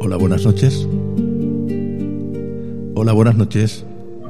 Hola, buenas noches. Hola, buenas noches.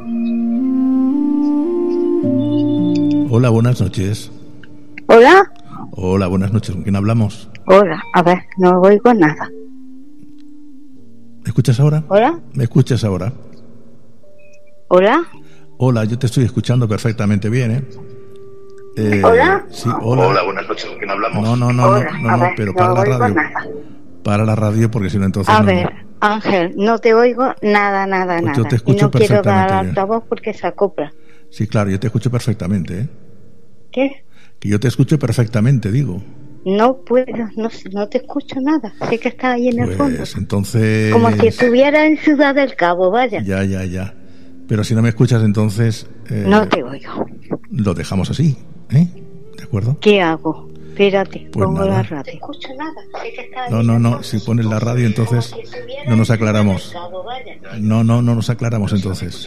Hola, buenas noches. Hola. Hola, buenas noches. ¿Con quién hablamos? Hola, a ver, no oigo nada. ¿Me escuchas ahora? Hola. ¿Me escuchas ahora? Hola. Hola, yo te estoy escuchando perfectamente bien, ¿eh? Hola. Sí, hola. Hola, buenas noches. ¿Con quién hablamos? Hola, pero no para la oigo radio. nada. Para la radio, porque si no, entonces A no. ver, Ángel, no te oigo nada. Pues yo te Y escucho no quiero dar perfectamente bien. altavoz porque se acopla. Sí, claro, yo te escucho perfectamente, ¿eh? ¿Qué? Que yo te escucho perfectamente, digo. No puedo, no te escucho nada. Sé que estás ahí en el fondo. Pues entonces... Como si estuviera en Ciudad del Cabo, vaya. Ya. Pero si no me escuchas, entonces... No te oigo. Lo dejamos así, ¿eh? ¿De acuerdo? ¿Qué hago? Espérate, Pues pongo nada. la radio. No te escucho nada. Sé que estás ahí en el No. fondo. Si pones la radio, entonces Como si estuviera no nos en Ciudad del aclaramos. Cabo, vaya. No nos aclaramos entonces.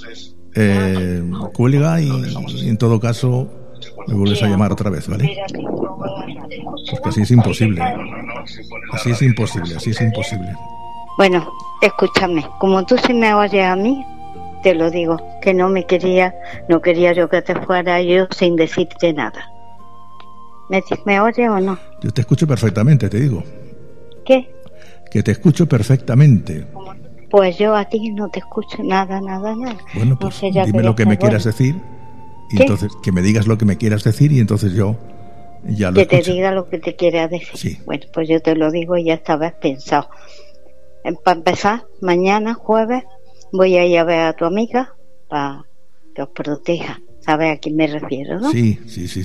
Cuelga y en todo caso me vuelves a llamar otra vez, ¿vale? Espérate, pongo la radio. Porque así es imposible. Así es imposible. Bueno, escúchame, como tú sí me oyes a mí, te lo digo, que no quería yo que te fuera yo sin decirte nada. ¿Me oyes o no? Yo te escucho perfectamente, te digo. ¿Qué? Que te escucho perfectamente. Pues yo a ti no te escucho nada. Bueno, No pues sé, ya dime te lo que voy a me hacer, quieras bueno. decir. Y ¿Qué? entonces, que me digas lo que me quieras decir y entonces yo ya lo Que te escucho. diga lo que te quieras decir. Sí. Bueno, pues yo te lo digo y ya estabas pensado. Para empezar, mañana, jueves, voy a ir a ver a tu amiga para que os proteja. ¿Sabes a quién me refiero, no? Sí.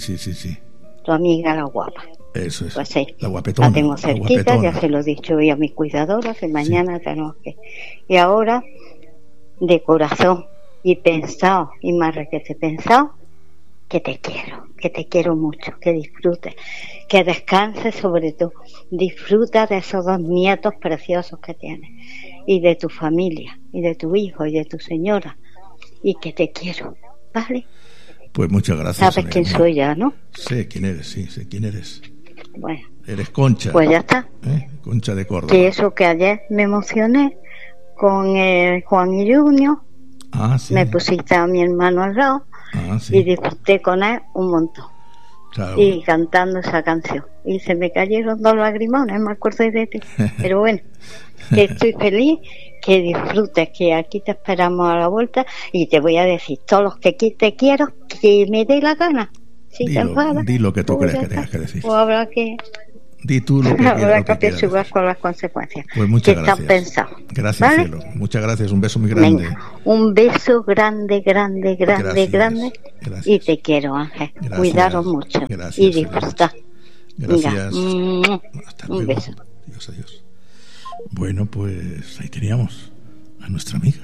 Tu amiga la guapa. Eso es. Pues sí, La guapetona. la tengo cerquita, guapetona. ya se lo he dicho hoy a mi cuidadora, que mañana tenemos que... Y ahora, de corazón, y pensado, y más que te he pensado, que te quiero mucho, que disfrutes, que descanses sobre todo, disfruta de esos 2 nietos preciosos que tienes, y de tu familia, y de tu hijo, y de tu señora, y que te quiero, ¿vale? Pues muchas gracias. ¿Sabes quién soy ya, no? Sé quién eres, sí, sé quién eres. Bueno, Eres Concha. pues ya está. Concha de Córdoba. Que eso que ayer me emocioné con Juan y Junior, Ah, sí. me pusiste a mi hermano al lado Sí. y disfruté con él un montón. Claro. Y cantando esa canción. Y se me cayeron 2 lagrimones, me acuerdo de ti. Pero bueno, que estoy feliz, que disfrutes, que aquí te esperamos a la vuelta y te voy a decir todos los que te quiero, que me dé la gana. Si te enfadas, di lo que tú pues crees ya que tengas está. que decir. O habrá que... Di tú lo que Habrá quieras. que apechugar con las consecuencias. Pues muchas que gracias. están pensados. Gracias, ¿Vale? cielo. Muchas gracias. Un beso muy grande. Venga, un beso grande. Gracias. Y te quiero, Ángel. Gracias. Cuidaros mucho. Gracias, Y cielo. disfrutar. Gracias. Venga, Hasta un luego. beso. Adiós. Bueno, pues ahí teníamos a nuestra amiga.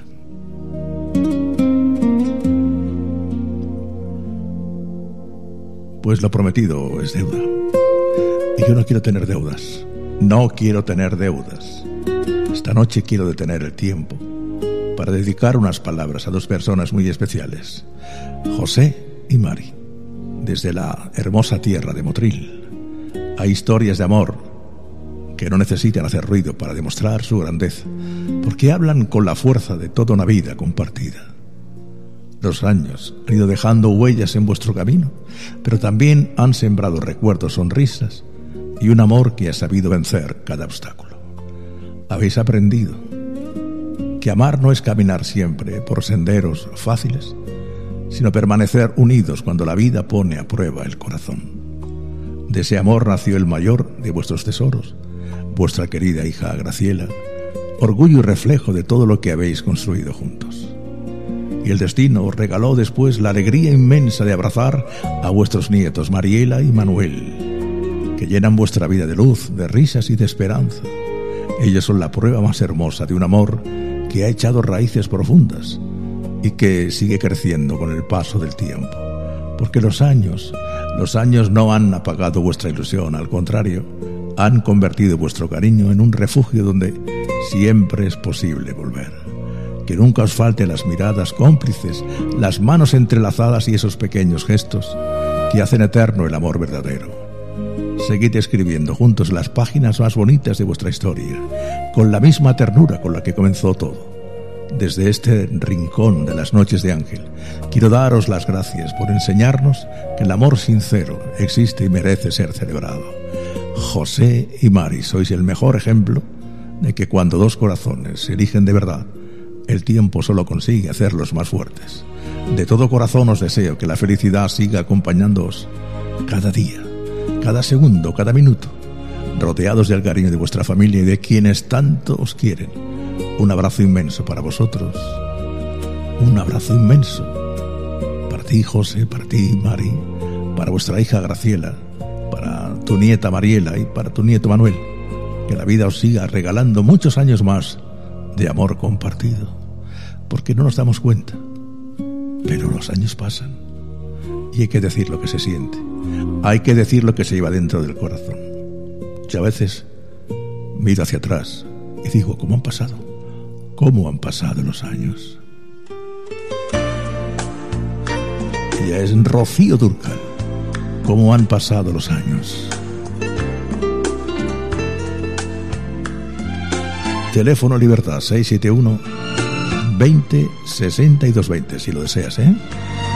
Pues lo prometido es deuda. Y yo no quiero tener deudas. No quiero tener deudas. Esta noche quiero detener el tiempo para dedicar unas palabras a 2 personas muy especiales, José y Mari, desde la hermosa tierra de Motril. Hay historias de amor que no necesitan hacer ruido para demostrar su grandeza, porque hablan con la fuerza de toda una vida compartida. Los años han ido dejando huellas en vuestro camino, pero también han sembrado recuerdos, sonrisas y un amor que ha sabido vencer cada obstáculo. Habéis aprendido que amar no es caminar siempre por senderos fáciles, sino permanecer unidos cuando la vida pone a prueba el corazón. De ese amor nació el mayor de vuestros tesoros, vuestra querida hija Graciela, orgullo y reflejo de todo lo que habéis construido juntos. Y el destino os regaló después la alegría inmensa de abrazar a vuestros nietos Mariela y Manuel, que llenan vuestra vida de luz, de risas y de esperanza. Ellos son la prueba más hermosa de un amor que ha echado raíces profundas y que sigue creciendo con el paso del tiempo. Porque los años no han apagado vuestra ilusión, al contrario, han convertido vuestro cariño en un refugio donde siempre es posible volver. Que nunca os falten las miradas cómplices, las manos entrelazadas y esos pequeños gestos que hacen eterno el amor verdadero. Seguid escribiendo juntos las páginas más bonitas de vuestra historia, con la misma ternura con la que comenzó todo. Desde este rincón de las noches de Ángel, quiero daros las gracias por enseñarnos que el amor sincero existe y merece ser celebrado. José y Mari, sois el mejor ejemplo de que cuando dos corazones se eligen de verdad, el tiempo solo consigue hacerlos más fuertes. De todo corazón os deseo que la felicidad siga acompañándoos cada día, cada segundo, cada minuto, rodeados del cariño de vuestra familia y de quienes tanto os quieren. Un abrazo inmenso para vosotros, un abrazo inmenso para ti, José, para ti, Mari, para vuestra hija Graciela, para tu nieta Mariela y para tu nieto Manuel. Que la vida os siga regalando muchos años más de amor compartido, porque no nos damos cuenta, pero los años pasan y hay que decir lo que se siente, hay que decir lo que se lleva dentro del corazón. Yo a veces miro hacia atrás y digo, ¿cómo han pasado los años? Ella es Rocío Dúrcal. ¿Cómo han pasado los años? Teléfono Libertad 671 20 62 20, si lo deseas, ¿eh?